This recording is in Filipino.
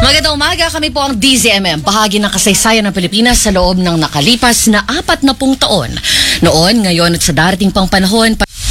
Magandang umaga, kami po ang DZMM, bahagi ng kasaysayan ng Pilipinas sa loob ng nakalipas na 40 taon. Noon, ngayon at sa darating pang panahon,